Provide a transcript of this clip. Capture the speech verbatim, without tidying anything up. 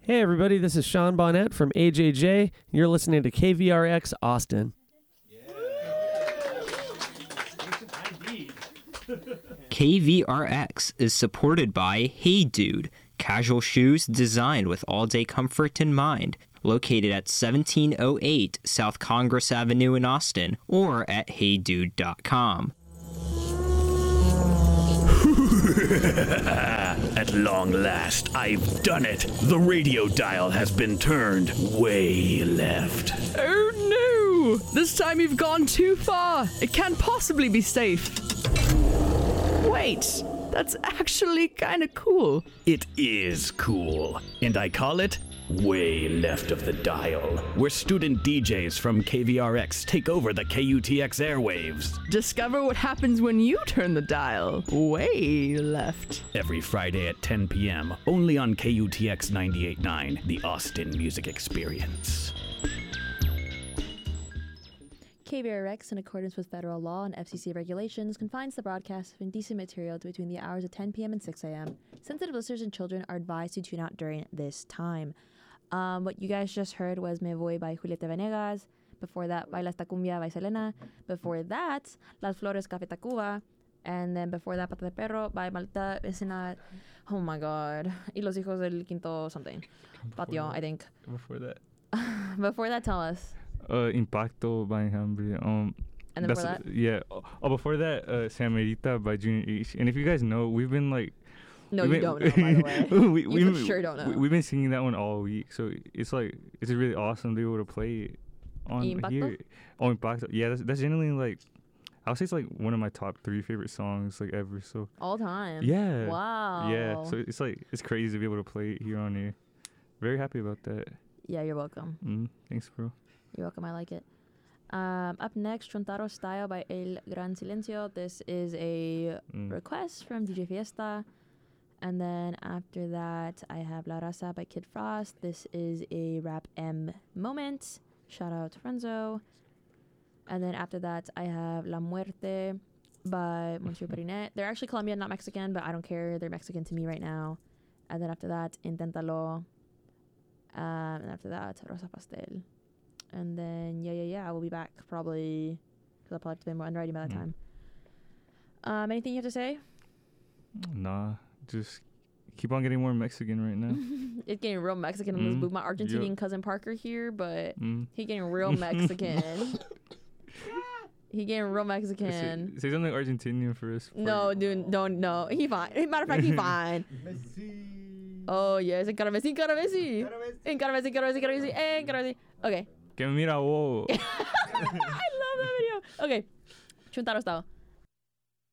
Hey everybody, this is Sean Bonnet from A J J. You're listening to K V R X Austin. K V R X is supported by Hey Dude, casual shoes designed with all-day comfort in mind, located at seventeen oh eight South Congress Avenue in Austin, or at hey dude dot com. At long last, I've done it. The radio dial has been turned way left. Oh no! This time you've gone too far. It can't possibly be safe. Wait, that's actually kind of cool. It is cool, and I call it Way Left of the Dial, where student D Js from K V R X take over the K U T X airwaves. Discover what happens when you turn the dial way left. Every Friday at ten p.m., only on K U T X ninety-eight point nine, the Austin Music Experience. K V R X, in accordance with federal law and F C C regulations, confines the broadcast of indecent material to between the hours of ten p.m. and six a.m. Sensitive listeners and children are advised to tune out during this time. Um, what you guys just heard was Me Voy by Julieta Venegas. Before that, Baila esta cumbia by Selena. Before that, Las Flores Café Tacuba. And then before that, Pata de Perro by Malta Vecina. Oh my god. Y Los Hijos del Quinto something. Patio, I think. Before that. Before that, tell us. Uh, Impacto by Enjambre. Um, And then before that? Yeah. Oh, before that, uh, Samarita by Junior H. And if you guys know, we've been like... No, we've you been, don't know, by the way. we, you we, for we, sure don't know. We, we've been singing that one all week. So it's like, it's really awesome to be able to play it on Impacto? here. Oh, Impacto. Yeah, that's, that's generally like... I would say it's like one of my top three favorite songs like ever. So All time? Yeah. Wow. Yeah. So it's like, it's crazy to be able to play it here on here. Very happy about that. Yeah, you're welcome. Mm, thanks, bro. You're welcome. I like it. Um, up next, Chontaro Style by El Gran Silencio. This is a Mm. request from D J Fiesta. And then after that, I have La Raza by Kid Frost. This is a Rap M moment. Shout out to Renzo. And then after that, I have La Muerte by Monsieur Perinet. They're actually Colombian, not Mexican, but I don't care. They're Mexican to me right now. And then after that, Inténtalo. Um, and after that, Rosa Pastel. And then, yeah, yeah, yeah, I will be back probably, because I'll probably have to be more underwriting by that Mm. time. Um, anything you have to say? Nah, just keep on getting more Mexican right now. It's getting real Mexican in this Mm, booth. My Argentinian yep. cousin Parker here, but Mm. he getting real Mexican. He getting real Say, Mexican. say something Argentinian for us. No, dude, don't, no. He fine. Matter of fact, he fine. Oh, yes. Encara Messi, encara Messi. Encara Messi, encara Messi, encara Messi, encara Messi. Okay. Que mira, whoa. I love that video. Okay. Chuntaro style.